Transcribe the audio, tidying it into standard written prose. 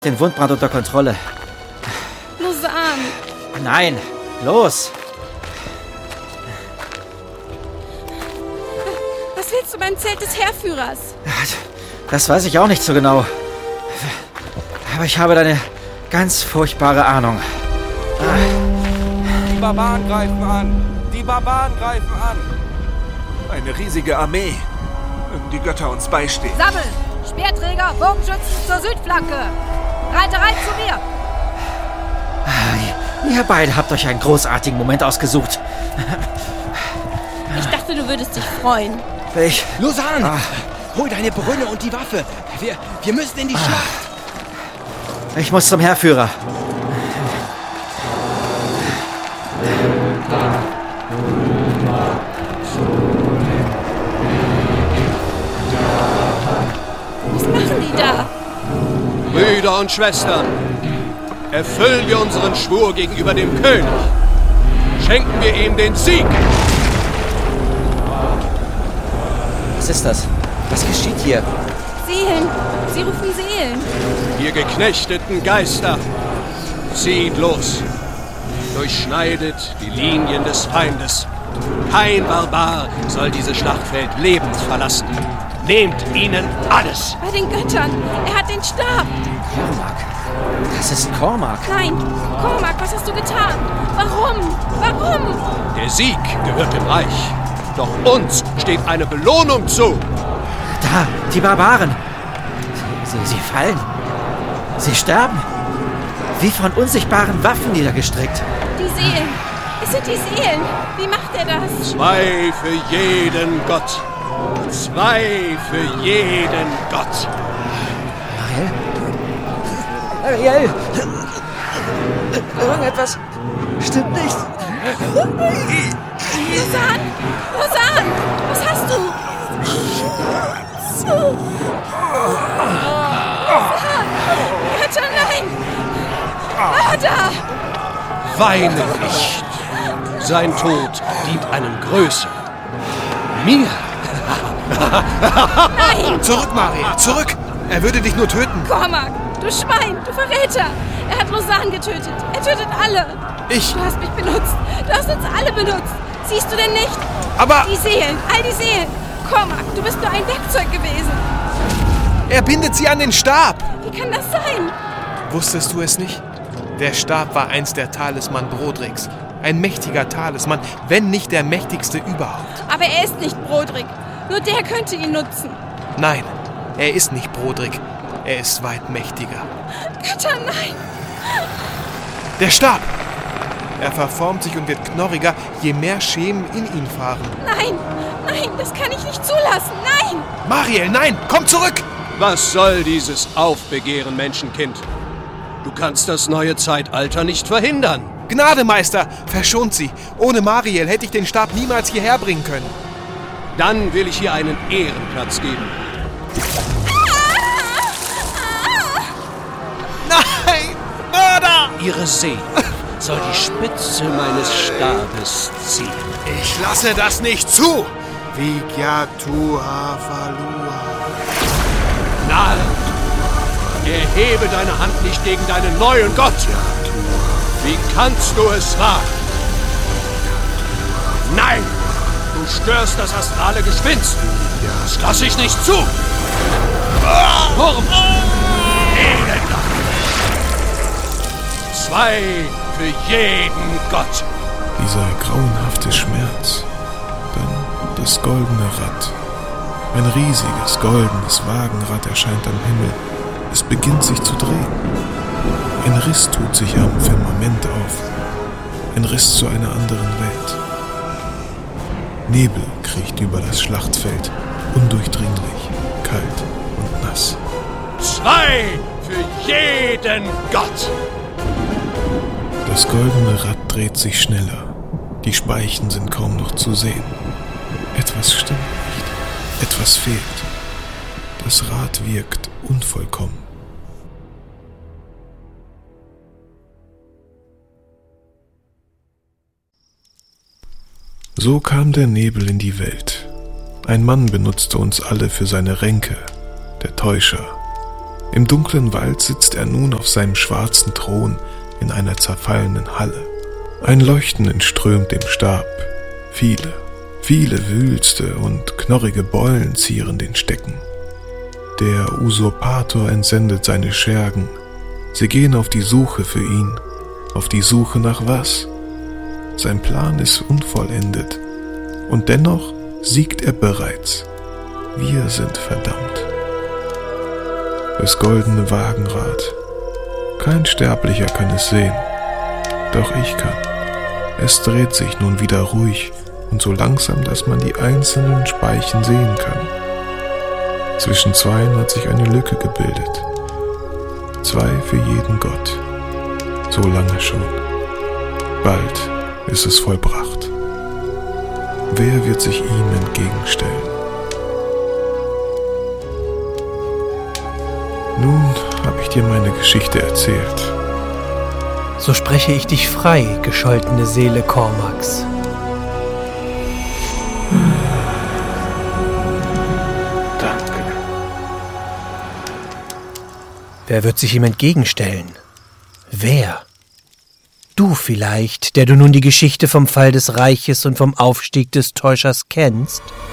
Den Wundbrand unter Kontrolle. Lausanne! Nein, los! Was willst du beim Zelt des Heerführers? Das weiß ich auch nicht so genau. Aber ich habe da eine ganz furchtbare Ahnung. Die Barbaren greifen an! Die Barbaren greifen an! Eine riesige Armee. Mögen die Götter uns beistehen. Sammeln! Speerträger, Bogenschützen zur Südflanke! Reiterei zu mir! Ihr beide habt euch einen großartigen Moment ausgesucht. Ich dachte, du würdest dich freuen. Lausanne! Hol deine Brünne und die Waffe! Wir müssen in die Schlacht! Ich muss zum Heerführer. Was machen die da? Brüder und Schwestern, erfüllen wir unseren Schwur gegenüber dem König. Schenken wir ihm den Sieg. Was ist das? Was geschieht hier? Seelen. Sie rufen Seelen. Ihr geknechteten Geister, zieht los. Durchschneidet die Linien des Feindes. Kein Barbar soll dieses Schlachtfeld lebend verlassen. Nehmt ihnen alles. Bei den Göttern. Er hat den Stab. Cormac. Das ist Cormac. Nein. Cormac, was hast du getan? Warum? Warum? Der Sieg gehört dem Reich. Doch uns steht eine Belohnung zu. Da, die Barbaren. Sie fallen. Sie sterben. Wie von unsichtbaren Waffen niedergestrickt. Die Seelen. Es sind die Seelen. Wie macht er das? 2 für jeden Gott. 2 für jeden Gott. Ariel! Irgendetwas stimmt nicht. Lausanne! Lausanne! Was hast du? Götter, nein! Ada! Weine nicht. Sein Tod dient einem Größeren. Mir. Nein! Zurück, Mariel, zurück! Er würde dich nur töten. Cormac, du Schwein, du Verräter! Er hat Lausanne getötet. Er tötet alle. Ich? Du hast mich benutzt. Du hast uns alle benutzt. Siehst du denn nicht? Aber Die Seelen, all die Seelen. Cormac, du bist nur ein Werkzeug gewesen. er bindet sie an den Stab. Wie kann das sein? Wusstest du es nicht? Der Stab war einst der Talisman Brodricks. Ein mächtiger Talisman, wenn nicht der mächtigste überhaupt. Aber er ist nicht Brodrick. Nur der könnte ihn nutzen. Nein, er ist nicht Brodrick. Er ist weit mächtiger. Götter, nein! Der Stab! Er verformt sich und wird knorriger, je mehr Schemen in ihn fahren. Nein, nein, das kann ich nicht zulassen. Nein! Mariel, nein! Komm zurück! Was soll dieses Aufbegehren, Menschenkind? Du kannst das neue Zeitalter nicht verhindern. Gnade, Meister! Verschont sie! Ohne Mariel hätte ich den Stab niemals hierher bringen können. Dann will ich hier einen Ehrenplatz geben. Nein! Mörder! Ihre Seele soll die Spitze meines Stabes ziehen. Ich lasse das nicht zu! Vigyatua Valua. Narr! Erhebe deine Hand nicht gegen deinen neuen Gott! Wie kannst du es wagen? Nein! Du störst das astrale Gespinst! Das lasse ich nicht zu! Wurm! Elender! 2 für jeden Gott! Dieser grauenhafte Schmerz. Dann das goldene Rad. Ein riesiges, goldenes Wagenrad erscheint am Himmel. Es beginnt sich zu drehen. Ein Riss tut sich am Firmament auf. Ein Riss zu einer anderen Welt. Nebel kriecht über das Schlachtfeld, undurchdringlich, kalt und nass. 2 für jeden Gott! Das goldene Rad dreht sich schneller. Die Speichen sind kaum noch zu sehen. Etwas stimmt nicht. Etwas fehlt. Das Rad wirkt unvollkommen. So kam der Nebel in die Welt. Ein Mann benutzte uns alle für seine Ränke, der Täuscher. Im dunklen Wald sitzt er nun auf seinem schwarzen Thron in einer zerfallenen Halle. Ein Leuchten entströmt dem Stab. Viele wühlste und knorrige Beulen zieren den Stecken. Der Usurpator entsendet seine Schergen. Sie gehen auf die Suche für ihn. Auf die Suche nach was? Sein Plan ist unvollendet. Und dennoch siegt er bereits. Wir sind verdammt. Das goldene Wagenrad. Kein Sterblicher kann es sehen. Doch ich kann. Es dreht sich nun wieder ruhig und so langsam, dass man die einzelnen Speichen sehen kann. Zwischen zweien hat sich eine Lücke gebildet. 2 für jeden Gott. So lange schon. Bald ist es vollbracht. Wer wird sich ihm entgegenstellen? Nun habe ich dir meine Geschichte erzählt. So spreche ich dich frei, gescholtene Seele Cormacs. Danke. Wer wird sich ihm entgegenstellen? Wer? Du vielleicht, der du nun die Geschichte vom Fall des Reiches und vom Aufstieg des Täuschers kennst?